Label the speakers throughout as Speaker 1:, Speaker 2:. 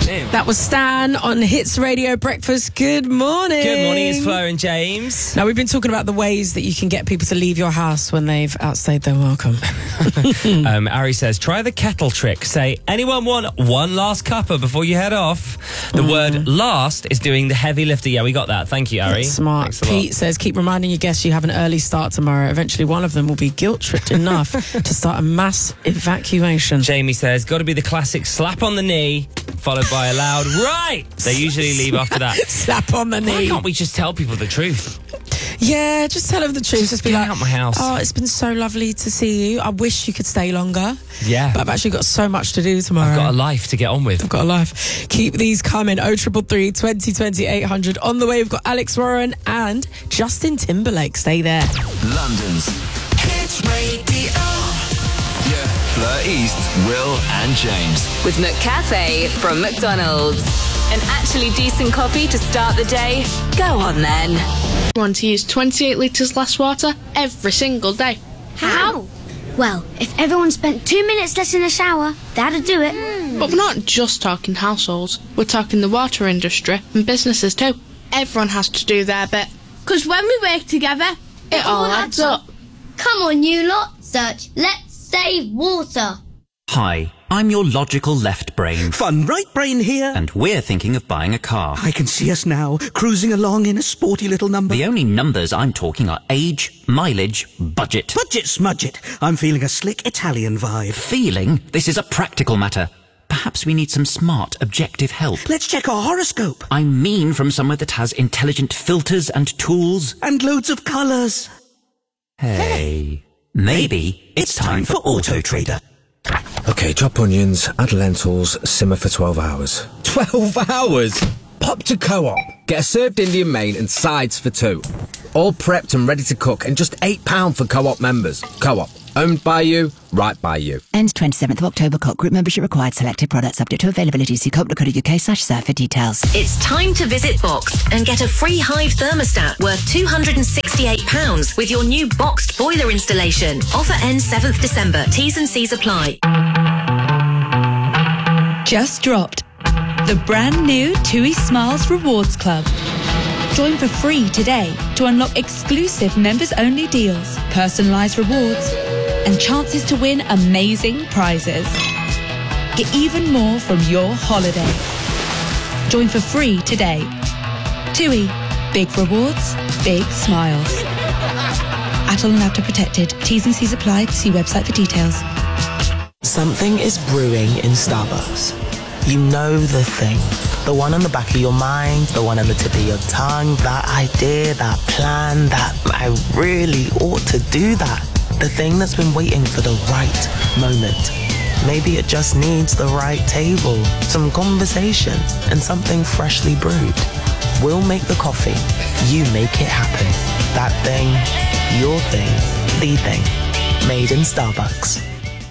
Speaker 1: That was Stan on Hits Radio Breakfast. Good morning.
Speaker 2: Good morning, it's Flo and James.
Speaker 1: Now, we've been talking about the ways that you can get people to leave your house when they've outstayed their welcome.
Speaker 2: Ari says, try the kettle trick. Say, anyone want one last cuppa before you head off? The word last is doing the heavy lifting. Yeah, we got that. Thank you, Ari.
Speaker 1: That's smart.
Speaker 2: Thanks a lot.
Speaker 1: Pete says, keep reminding your guests you have an early start tomorrow. Eventually, one of them will be guilt-tripped enough to start a mass evacuation.
Speaker 2: Jamie says, got to be the classic slap on the knee, followed by a loud right. They usually leave after that.
Speaker 1: Slap on the knee.
Speaker 2: Why can't we just tell people the truth?
Speaker 1: Yeah, just tell them the truth. Just be
Speaker 2: get
Speaker 1: like,
Speaker 2: out my house.
Speaker 1: Oh, it's been so lovely to see you. I wish you could stay longer.
Speaker 2: Yeah.
Speaker 1: But I've actually got so much to do tomorrow.
Speaker 2: I've got a life to get on with.
Speaker 1: I've got a life. Keep these coming. 0333 2020 800. On the way, we've got Alex Warren and Justin Timberlake. Stay there.
Speaker 3: London's Hits Radio. Yeah. Fleur East, Will and James.
Speaker 4: With McCafe from McDonald's. An actually decent coffee to start the day? Go on then.
Speaker 5: Want to use 28 litres less water every single day.
Speaker 6: How? Well, if everyone spent 2 minutes less in the shower, that'd do it.
Speaker 5: But we're not just talking households. We're talking the water industry and businesses too. Everyone has to do their bit.
Speaker 7: Because when we work together,
Speaker 5: it all adds up.
Speaker 7: Come on, you lot. Search Let's Save Water.
Speaker 8: Hi, I'm your logical left brain.
Speaker 9: Fun right brain here.
Speaker 8: And we're thinking of buying a car.
Speaker 9: I can see us now, cruising along in a sporty little number.
Speaker 8: The only numbers I'm talking are age, mileage, budget.
Speaker 9: Budget smudget. I'm feeling a slick Italian vibe.
Speaker 8: Feeling? This is a practical matter. Perhaps we need some smart, objective help.
Speaker 9: Let's check our horoscope.
Speaker 8: I mean from somewhere that has intelligent filters and tools.
Speaker 9: And loads of colours.
Speaker 8: Hey, maybe it's time for Auto Trader.
Speaker 10: Okay, chop onions, add lentils, simmer for 12 hours.
Speaker 11: 12 hours? Pop to Co-op. Get a served Indian main and sides for 2. All prepped and ready to cook and just £8 for Co-op members. Co-op. Owned by you, right by you.
Speaker 12: Ends 27th of October. Co-op group membership required. Selected products subject to availability. See coop.co.uk/serve for details.
Speaker 4: It's time to visit Boxed and get a free Hive thermostat worth £268 with your new Boxed boiler installation. Offer ends 7th December. T's and C's apply.
Speaker 13: Just dropped. The brand new TUI Smiles Rewards Club. Join for free today to unlock exclusive members-only deals, personalised rewards, and chances to win amazing prizes. Get even more from your holiday. Join for free today. TUI. Big rewards, big smiles. Atoll and After protected. T's and C's apply. See website for details.
Speaker 14: Something is brewing in Starbucks. You know the thing. The one on the back of your mind, the one on the tip of your tongue, that idea, that plan, that I really ought to do that. The thing that's been waiting for the right moment. Maybe it just needs the right table, some conversation, and something freshly brewed. We'll make the coffee. You make it happen. That thing, your thing, the thing. Made in Starbucks.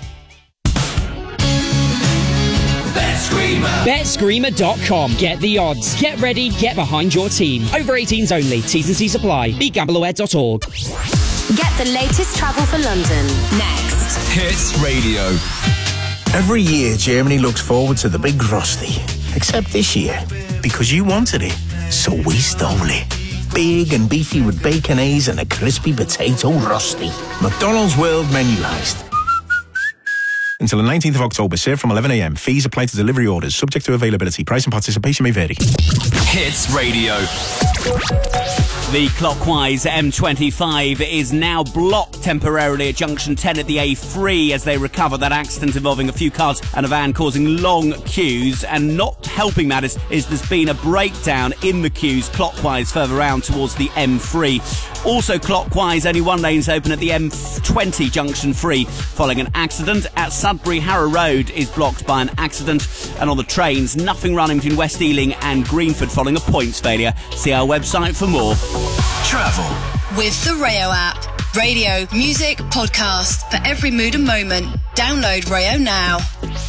Speaker 15: BetScreamer.com. Get the odds. Get ready. Get behind your team. Over 18s only. T's and C's apply. BeGambleAware.org.
Speaker 4: Get the latest travel for London. Next.
Speaker 3: Hits Radio.
Speaker 16: Every year, Germany looks forward to the big Frosty. Except this year, because you wanted it, so we stole it. Big and beefy with baconaise and a crispy potato rusty. McDonald's World Menu Heist.
Speaker 17: Until the 19th of October, served from 11 a.m. Fees apply to delivery orders, subject to availability. Price and participation may vary.
Speaker 3: Hits Radio.
Speaker 18: The Clockwise M25 is now blocked temporarily at junction 10 at the A3 as they recover that accident involving a few cars and a van causing long queues. And not helping matters is there's been a breakdown in the queues clockwise further round towards the M3. Also clockwise, only one lane's open at the M20 junction 3 following an accident. At Sudbury, Harrow Road is blocked by an accident. And on the trains, nothing running between West Ealing and Greenford following a points failure. See our website for more.
Speaker 3: Travel
Speaker 19: with the Rayo app. Radio, music, podcast for every mood and moment. Download Rayo now.